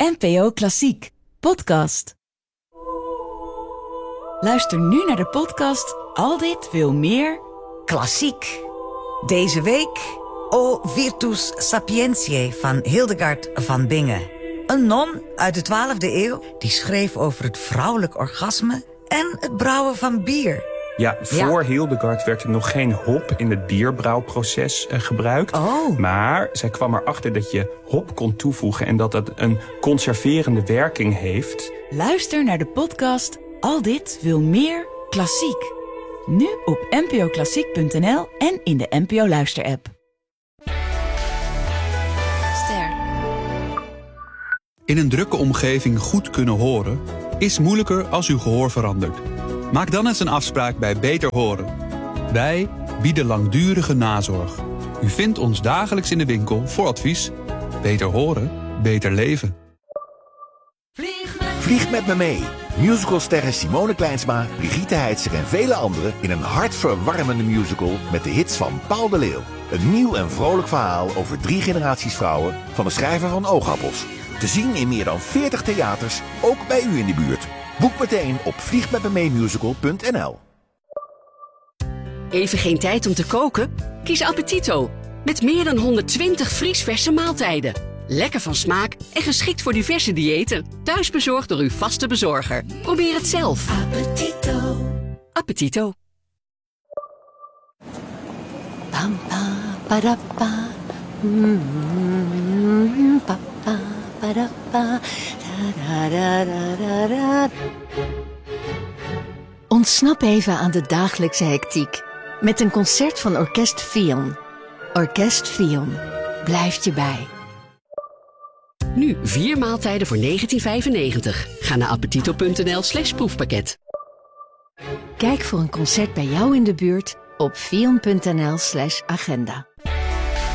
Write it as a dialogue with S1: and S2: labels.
S1: NPO Klassiek podcast. Luister nu naar de podcast Al dit veel meer klassiek.
S2: Deze week O Virtus Sapientiae van Hildegard van Bingen. Een non uit de 12e eeuw die schreef over het vrouwelijk orgasme en het brouwen van bier.
S3: Ja, voor Hildegard werd er nog geen hop in het bierbrouwproces gebruikt.
S2: Oh.
S3: Maar zij kwam erachter dat je hop kon toevoegen en dat dat een conserverende werking heeft.
S1: Luister naar de podcast Al dit veel meer klassiek. Nu op npoklassiek.nl en in de NPO Luister-app.
S4: Ster.
S5: In een drukke omgeving goed kunnen horen is moeilijker als uw gehoor verandert. Maak dan eens een afspraak bij Beter Horen. Wij bieden langdurige nazorg. U vindt ons dagelijks in de winkel voor advies. Beter horen, beter leven.
S6: Vlieg met me mee. Musicalsterren Simone Kleinsma, Brigitte Heitzer en vele anderen in een hartverwarmende musical met de hits van Paul de Leeuw. Een nieuw en vrolijk verhaal over 3 generaties vrouwen van de schrijver van Oogappels. Te zien in meer dan 40 theaters, ook bij u in de buurt. Boek meteen op vliegmetmemeemusical.nl.
S7: Even geen tijd om te koken? Kies Appetito. Met meer dan 120 vriesverse maaltijden. Lekker van smaak en geschikt voor diverse diëten. Thuisbezorgd door uw vaste bezorger. Probeer het zelf.
S4: Appetito.
S7: Appetito.
S4: Pam pam padappa. Papa padappa. Da da da da da. Ontsnap even aan de dagelijkse hectiek met een concert van Orkest Fion. Orkest Fion blijft je bij.
S7: Nu 4 maaltijden voor €19,95. Ga naar appetito.nl/proefpakket.
S4: Kijk voor een concert bij jou in de buurt op fion.nl/agenda.